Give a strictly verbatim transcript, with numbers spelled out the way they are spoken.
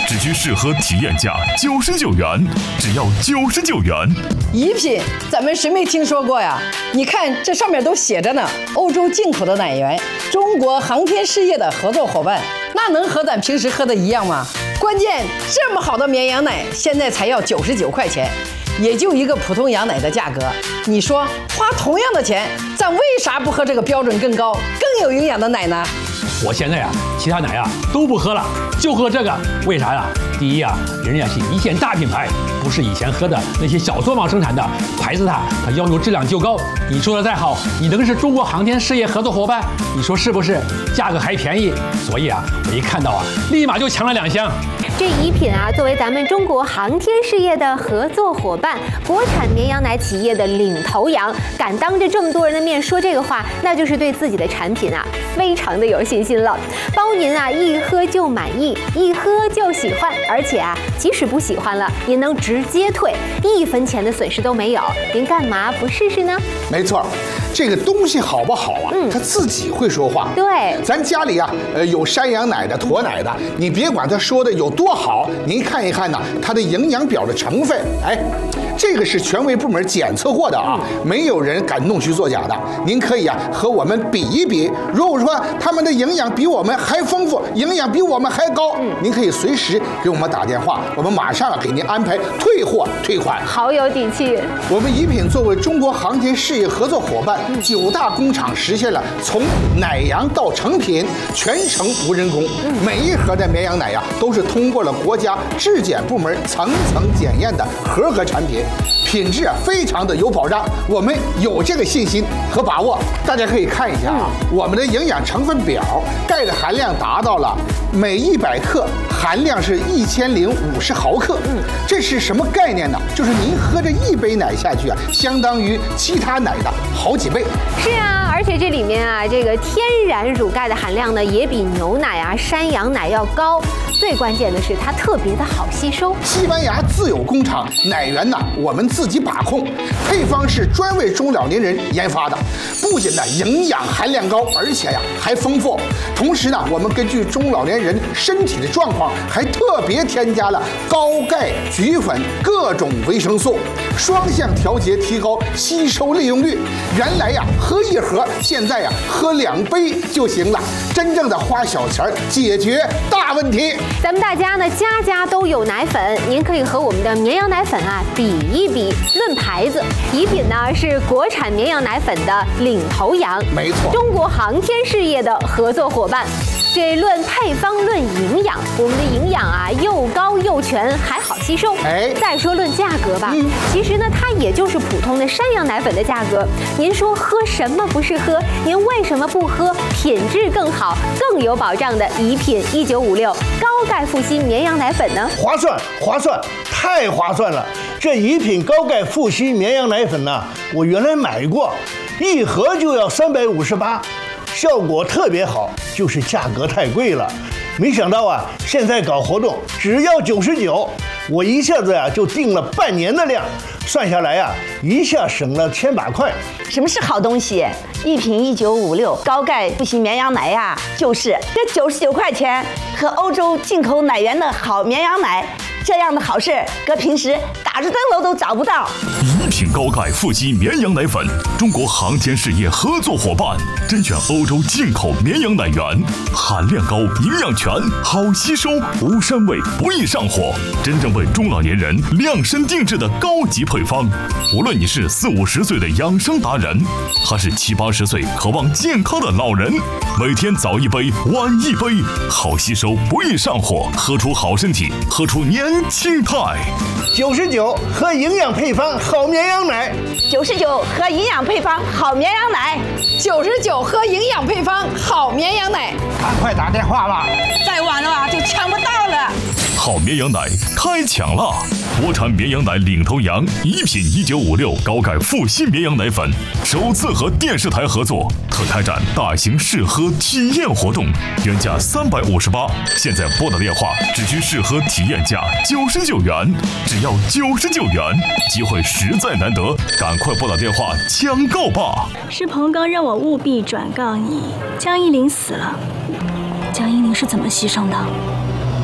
只需试喝体验价九十九元，只要九十九元。 宜品，咱们谁没听说过呀？你看这上面都写着呢，欧洲进口的奶源，中国航天事业的合作伙伴，那能和咱平时喝的一样吗？关键这么好的绵羊奶，现在才要九十九块钱。也就一个普通羊奶的价格，你说花同样的钱，咱为啥不喝这个标准更高、更有营养的奶呢？ 我现在呀、啊，其他奶呀、啊、都不喝了，就喝这个。为啥呀？第一呀，人家是一线大品牌，不是以前喝的那些小作坊生产的，牌子它它要求质量就高。你说的再好，你能是中国航天事业合作伙伴，你说是不是？价格还便宜，所以啊，我一看到啊，立马就抢了两箱。 这宜品啊，作为咱们中国航天事业的合作伙伴，国产绵羊奶企业的领头羊，敢当着这么多人的面说这个话，那就是对自己的产品啊非常的有信心了。包您啊一喝就满意，一喝就喜欢，而且啊即使不喜欢了，也能直接退，一分钱的损失都没有。您干嘛不试试呢？ 没错，这个东西好不好啊？嗯，它自己会说话。 对， 咱家里啊，呃有山羊奶的、驼奶的，你别管它说的有多好，您看一看呢，它的营养表的成分，哎，这个是权威部门检测过的啊，没有人敢弄虚作假的。您可以啊和我们比一比，如果说他们的营养比我们还丰富，营养比我们还高，您可以随时给我们打电话，我们马上啊给您安排退货退款。 好有底气！ 我们宜品作为中国航天事业合作伙伴，九大工厂实现了从奶羊到成品全程无人工，每一盒的绵羊奶呀都是通过了国家质检部门层层检验的合格产品，品质啊非常的有保障，我们有这个信心和把握。大家可以看一下啊，我们的营养成分表，钙的含量达到了每一百克含量是一千零五十毫克，嗯，这是什么概念呢？就是您喝这一杯奶下去啊，相当于其他奶的好几倍。 是啊，而且这里面啊，这个天然乳钙的含量呢，也比牛奶啊、山羊奶要高。最关键的是，它特别的好吸收。 西班牙自有工厂，奶源呢我们自己把控，配方是专为中老年人研发的，不仅呢营养含量高，而且呀还丰富。同时呢，我们根据中老年人身体的状况，还特别添加了高钙、菊粉各种维生素，双向调节，提高吸收利用率。原来呀喝一盒，现在呀喝两杯就行了，真正的花小钱解决大问题。 咱们大家呢家家都有奶粉，您可以和我们的绵羊奶粉啊比一比。论牌子，宜品呢是国产绵羊奶粉的领头羊， 没错， 中国航天事业的合作伙伴。这论配方论营养，我们的营养啊又高又全，还好吸收。 哎， 再说论价格吧，嗯、其实呢它也就是普通的山羊奶粉的价格。您说喝什么不是喝？您为什么不喝品质更好、更有保障的宜品一九五六高钙复硒绵羊奶粉呢？ 划算，划算，太划算了！这宜品高钙复硒绵羊奶粉呢、啊，我原来买过，一盒就要三百五十八。效果特别好，就是价格太贵了。没想到啊，现在搞活动只要九十九，我一下子呀、啊、就订了半年的量，算下来呀、啊，一下省了千把块。 什么是好东西？一瓶一九五六高钙复硒绵羊奶呀，就是这九十九块钱和欧洲进口奶源的好绵羊奶。这样的好事，搁平时打着灯笼都找不到。 宜品高钙复硒绵羊奶粉，中国航天事业合作伙伴，甄选欧洲进口绵羊奶源，含量高，营养全，好吸收，无膻味，不易上火，真正为中老年人量身定制的高级配方。无论你是四五十岁的养生达人，还是七八十岁渴望健康的老人，每天早一杯，晚一杯，好吸收，不易上火，喝出好身体，喝出年轻态。 九十九喝营养配方好绵羊奶， 九十九喝营养配方好绵羊奶， 九十九喝营养配方好绵羊奶。 赶快打电话吧， 再晚了啊就抢不到了。 好绵羊奶开抢了！国产绵羊奶领头羊宜品一九五六高钙复硒绵羊奶粉首次和电视台合作，特开展大型试喝体验活动，原价三百五十八，现在拨打电话只需试喝体验价九十九元，只要九十九元，机会实在难得，赶快拨打电话抢购吧！ 是彭刚让我务必转告你，江一林死了。江一林是怎么牺牲的？